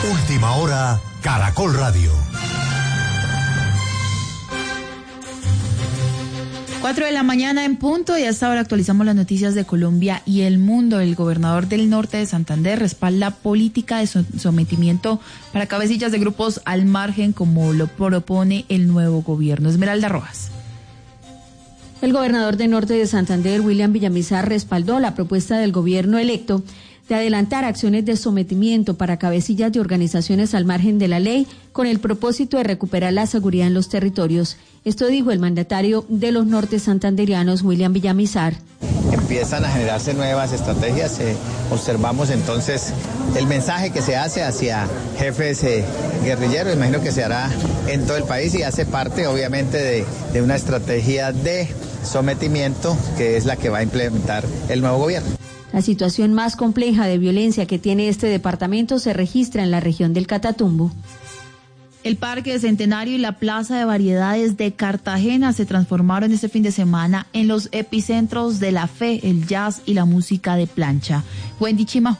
Última hora, Caracol Radio. 4 de la mañana en punto, y hasta ahora actualizamos las noticias de Colombia y el mundo. El gobernador del norte de Santander respalda política de sometimiento para cabecillas de grupos al margen, como lo propone el nuevo gobierno. Esmeralda Rojas. El gobernador del norte de Santander, William Villamizar, respaldó la propuesta del gobierno electo de adelantar acciones de sometimiento para cabecillas de organizaciones al margen de la ley, con el propósito de recuperar la seguridad en los territorios. Esto dijo el mandatario de los norte santanderianos, William Villamizar. Empiezan a generarse nuevas estrategias. Observamos entonces el mensaje que se hace hacia jefes guerrilleros. Imagino que se hará en todo el país y hace parte, obviamente, de una estrategia de sometimiento que es la que va a implementar el nuevo gobierno. La situación más compleja de violencia que tiene este departamento se registra en la región del Catatumbo. El Parque Centenario y la Plaza de Variedades de Cartagena se transformaron este fin de semana en los epicentros de la fe, el jazz y la música de plancha. Wendy Chima.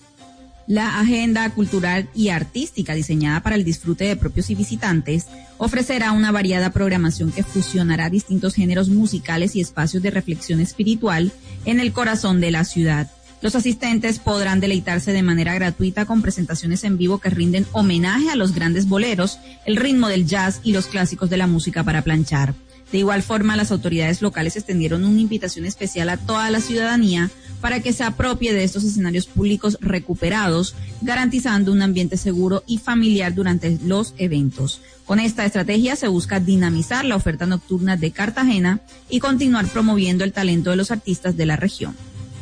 La agenda cultural y artística diseñada para el disfrute de propios y visitantes ofrecerá una variada programación que fusionará distintos géneros musicales y espacios de reflexión espiritual en el corazón de la ciudad. Los asistentes podrán deleitarse de manera gratuita con presentaciones en vivo que rinden homenaje a los grandes boleros, el ritmo del jazz y los clásicos de la música para planchar. De igual forma, las autoridades locales extendieron una invitación especial a toda la ciudadanía para que se apropie de estos escenarios públicos recuperados, garantizando un ambiente seguro y familiar durante los eventos. Con esta estrategia se busca dinamizar la oferta nocturna de Cartagena y continuar promoviendo el talento de los artistas de la región.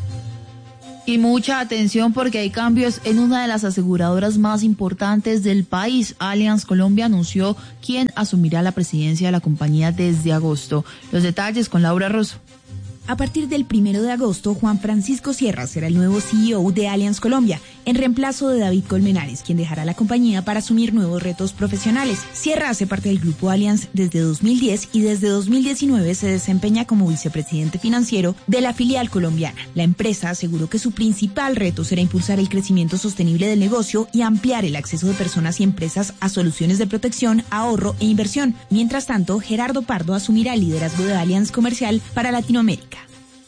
Y mucha atención, porque hay cambios en una de las aseguradoras más importantes del país. Allianz Colombia anunció quién asumirá la presidencia de la compañía desde agosto. Los detalles con Laura Rosso. A partir del 1 de agosto, Juan Francisco Sierra será el nuevo CEO de Allianz Colombia, en reemplazo de David Colmenares, quien dejará la compañía para asumir nuevos retos profesionales. Sierra hace parte del grupo Allianz desde 2010 y desde 2019 se desempeña como vicepresidente financiero de la filial colombiana. La empresa aseguró que su principal reto será impulsar el crecimiento sostenible del negocio y ampliar el acceso de personas y empresas a soluciones de protección, ahorro e inversión. Mientras tanto, Gerardo Pardo asumirá el liderazgo de Allianz Comercial para Latinoamérica.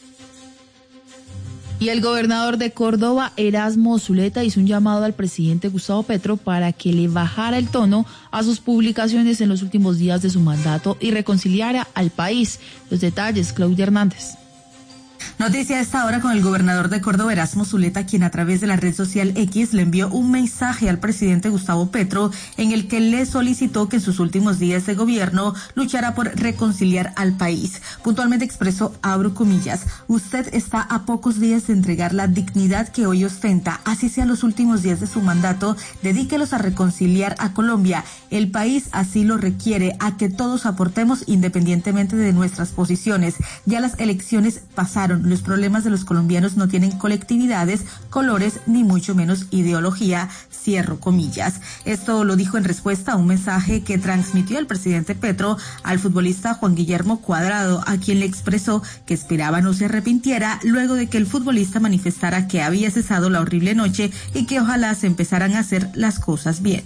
Y el gobernador de Córdoba, Erasmo Zuleta, hizo un llamado al presidente Gustavo Petro para que le bajara el tono a sus publicaciones en los últimos días de su mandato y reconciliara al país. Los detalles, Claudia Hernández. Noticia a esta hora con el gobernador de Córdoba, Erasmo Zuleta, quien a través de la red social X le envió un mensaje al presidente Gustavo Petro en el que le solicitó que en sus últimos días de gobierno luchara por reconciliar al país. Puntualmente expresó, abro comillas, usted está a pocos días de entregar la dignidad que hoy ostenta, así sean los últimos días de su mandato, dedíquelos a reconciliar a Colombia. El país así lo requiere, a que todos aportemos independientemente de nuestras posiciones. Ya las elecciones pasaron. Los problemas de los colombianos no tienen colectividades, colores, ni mucho menos ideología, cierro comillas. Esto lo dijo en respuesta a un mensaje que transmitió el presidente Petro al futbolista Juan Guillermo Cuadrado, a quien le expresó que esperaba no se arrepintiera luego de que el futbolista manifestara que había cesado la horrible noche y que ojalá se empezaran a hacer las cosas bien.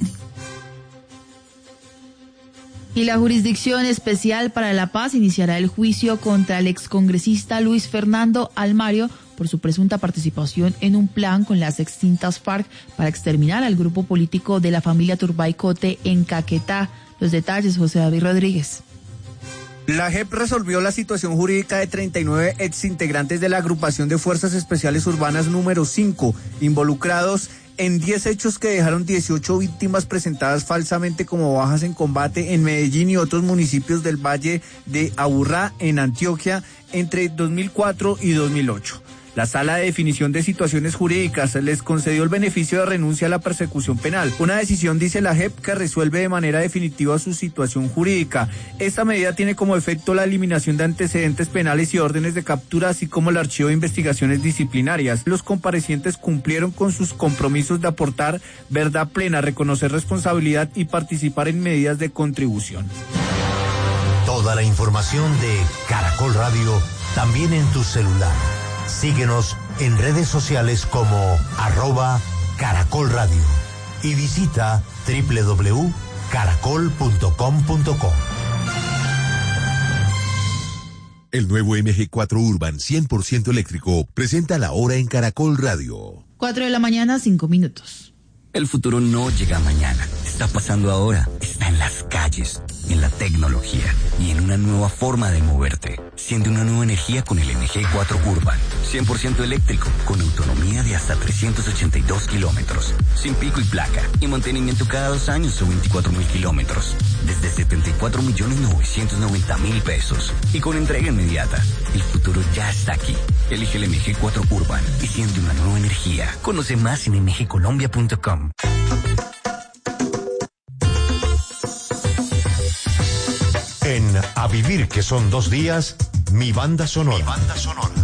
Y la Jurisdicción Especial para la Paz iniciará el juicio contra el excongresista Luis Fernando Almario por su presunta participación en un plan con las extintas FARC para exterminar al grupo político de la familia Turbay Cote en Caquetá. Los detalles, José David Rodríguez. La JEP resolvió la situación jurídica de 39 exintegrantes de la Agrupación de Fuerzas Especiales Urbanas número 5, involucrados en 10 hechos que dejaron 18 víctimas presentadas falsamente como bajas en combate en Medellín y otros municipios del Valle de Aburrá, en Antioquia, entre 2004 y 2008. La Sala de Definición de Situaciones Jurídicas les concedió el beneficio de renuncia a la persecución penal. Una decisión, dice la JEP, que resuelve de manera definitiva su situación jurídica. Esta medida tiene como efecto la eliminación de antecedentes penales y órdenes de captura, así como el archivo de investigaciones disciplinarias. Los comparecientes cumplieron con sus compromisos de aportar verdad plena, reconocer responsabilidad y participar en medidas de contribución. Toda la información de Caracol Radio, también en tu celular. Síguenos en redes sociales como @Caracol Radio. y visita www.caracol.com.co. El nuevo MG4 Urban 100% eléctrico presenta la hora en Caracol Radio. 4 de la mañana, 5 minutos. El futuro no llega mañana, está pasando ahora, está en las calles, en la tecnología y en una nueva forma de moverte. Siente una nueva energía con el MG4 Urban, 100% eléctrico, con autonomía de hasta 382 kilómetros, sin pico y placa, y mantenimiento cada 2 años o 24.000 kilómetros, desde 74.990.000 pesos, y con entrega inmediata. El futuro ya está aquí. Elige el MG4 Urban y siente una nueva energía. Conoce más en mgcolombia.com. En A Vivir, que son 2 días, mi banda sonora.